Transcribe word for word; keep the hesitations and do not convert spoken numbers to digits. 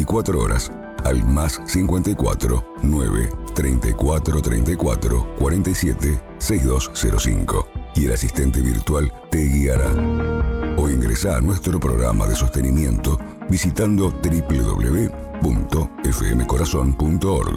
veinticuatro horas al más cincuenta y cuatro nueve treinta y cuatro treinta y cuatro cuarenta y siete sesenta y dos cero cinco y el asistente virtual te guiará. O ingresa a nuestro programa de sostenimiento visitando doble u doble u doble u punto f m corazón punto org.